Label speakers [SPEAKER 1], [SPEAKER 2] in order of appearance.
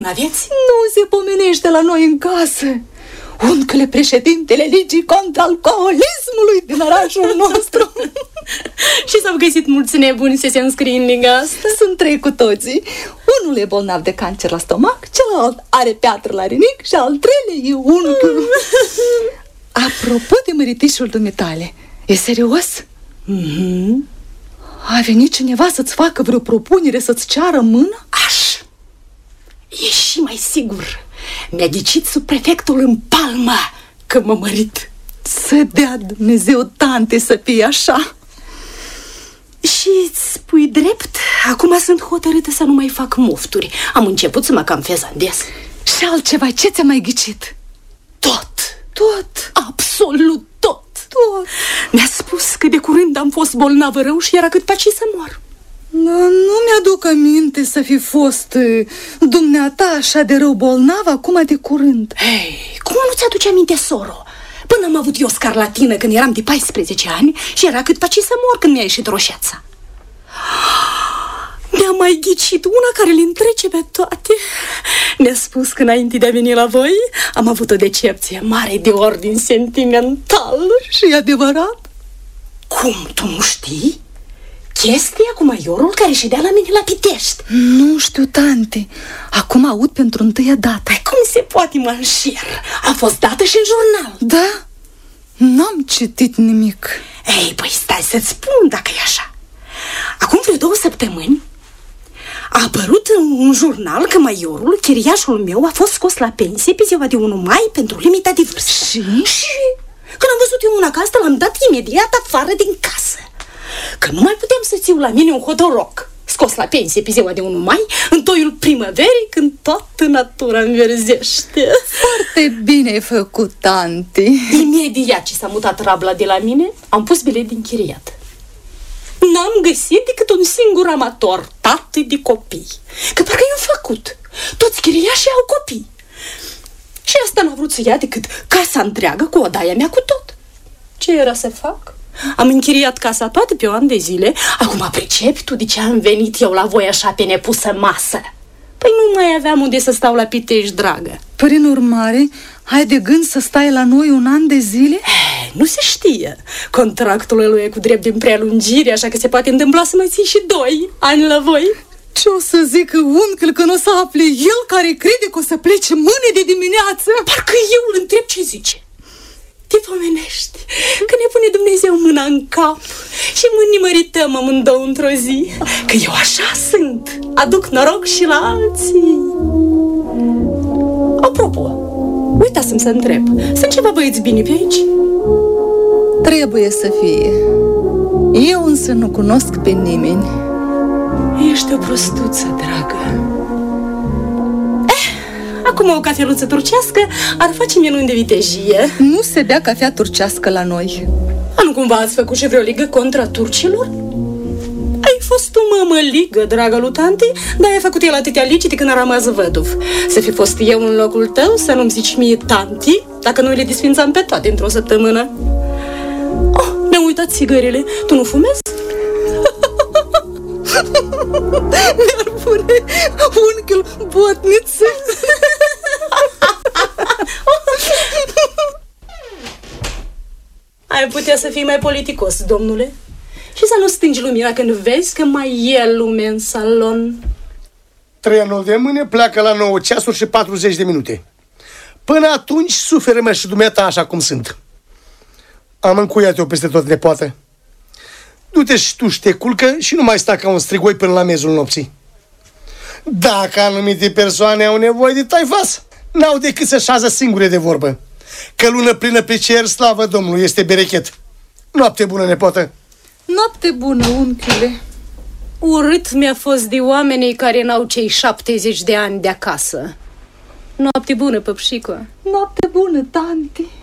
[SPEAKER 1] N-aveți?
[SPEAKER 2] Nu se pomenește la noi în casă. Unchiule președintele Ligii contra alcoolismului din orașul nostru.
[SPEAKER 1] Și s-au găsit mulți nebuni să se înscrie în liga asta?
[SPEAKER 2] Sunt 3 cu toții. Unul e bolnav de cancer la stomac, celălalt are piatră la rinic și al 3-lea e unchiul. Apropo de măritișul dumitale, e serios? A venit cineva să-ți facă vreo propunere, să-ți ceară mână?
[SPEAKER 1] E și mai sigur. Mi-a ghicit subprefectul în palmă că mă mărit.
[SPEAKER 2] Să dea Dumnezeu, tante, să fie așa.
[SPEAKER 1] Și îți spui drept, acum sunt hotărâtă să nu mai fac mofturi. Am început să mă cam fezandez.
[SPEAKER 2] Și altceva, ce ți-a mai ghicit?
[SPEAKER 1] Tot.
[SPEAKER 2] Absolut tot.
[SPEAKER 1] Mi-a spus că de curând am fost bolnavă rău și era cât paci să mor.
[SPEAKER 2] Nu mi-aduc aminte să fi fost dumneata așa de rău bolnav acum de curând.
[SPEAKER 1] Hei, cum nu ți-aduce aminte, soro? Până am avut eu scarlatină când eram de 14 ani și era cât paci să mor când mi-a ieșit roșeața. Mi-a mai ghicit una care le întrece pe toate. Mi-a spus că înainte de a veni la voi am avut o decepție mare de ordin sentimental.
[SPEAKER 2] Și e adevărat?
[SPEAKER 1] Cum, tu nu știi? Chestia cu maiorul care ședea la mine la Pitești.
[SPEAKER 2] Nu știu, tante. Acum aud pentru întâia dată.
[SPEAKER 1] Păi cum se poate, mă înșer? A fost dată și în jurnal.
[SPEAKER 2] Da? N-am citit nimic.
[SPEAKER 1] Ei, păi stai să-ți spun dacă e așa. Acum vreo 2 săptămâni a apărut un jurnal că maiorul, chiriașul meu, a fost scos la pensie pe ziua de 1 mai pentru limita de vârstă.
[SPEAKER 2] Și?
[SPEAKER 1] Când am văzut eu una ca asta, l-am dat imediat afară din casă. Că nu mai puteam să țiu la mine un hodoroc scos la pensie pe ziua de 1 mai, în toiul primăverii, când toată natura înverzește.
[SPEAKER 2] Foarte bine ai făcut, tante.
[SPEAKER 1] Imediat ce s-a mutat rabla de la mine, am pus bilet de închiriat. N-am găsit decât un singur amator, tată de copii. Că parcă i-am făcut. Toți chiriașii au copii. Și asta n-a vrut să ia decât casa întreagă cu odaia mea cu tot. Ce era să fac? Am închiriat casa toată pe 1 an de zile. Acum pricepi tu de ce am venit eu la voi așa pe nepusă masă? Păi nu mai aveam unde să stau la Pitești, dragă.
[SPEAKER 2] Prin urmare, ai de gând să stai la noi 1 an de zile?
[SPEAKER 1] Nu se știe. Contractul lui e cu drept de prelungire, așa că se poate întâmpla să mai ții și 2 ani la voi.
[SPEAKER 2] Ce o să zică unchiul când o să afle el care crede că o să plece mâine de dimineață?
[SPEAKER 1] Parcă eu îl întreb ce zice. Te pomenești că ne pune Dumnezeu mâna în cap și ne mărităm amândouă într-o zi. Că eu așa sunt. Aduc noroc și la alții. Apropo, uitasem să întreb. Sunt ceva băieți bine pe aici?
[SPEAKER 2] Trebuie să fie. Eu însă nu cunosc pe nimeni.
[SPEAKER 1] Ești o prostuță, dragă. Acum o cafeluță turcească ar face minuni de vitejie.
[SPEAKER 2] Nu se bea cafea turcească la noi.
[SPEAKER 1] Nu cumva ați făcut și vreo ligă contra turcilor? Ai fost o mămăligă, dragă lui tanti, dar ai făcut el atâtea ligi de când a rămas văduv. Să fi fost eu în locul tău, să nu-mi zici mie tanti, dacă noi le desfințam pe toate într-o săptămână. Oh, mi-am uitat țigările. Tu nu fumezi?
[SPEAKER 2] Mi-ar pune unchiul botniță.
[SPEAKER 1] Ai putea să fii mai politicos, domnule, și să nu stingi lumina când vezi că mai e lume în salon.
[SPEAKER 3] Trenul de mâine pleacă la 9 ceasuri și 40 de minute. Până atunci suferă-mă și dumneata așa cum sunt. Am încuiat eu peste tot, nepoată. Du-te și tu și te culcă și nu mai sta ca un strigoi până la mezul nopții. Dacă anumite persoane au nevoie de taifas, n-au decât să șază singure de vorbă. Că lună plină pe cer, slavă Domnului, este berechet. Noapte bună, nepoată.
[SPEAKER 2] Noapte bună, unchiule.
[SPEAKER 1] Urât mi-a fost de oamenii care n-au cei 70 de ani de acasă. Noapte bună, păpșică.
[SPEAKER 2] Noapte bună, tanti.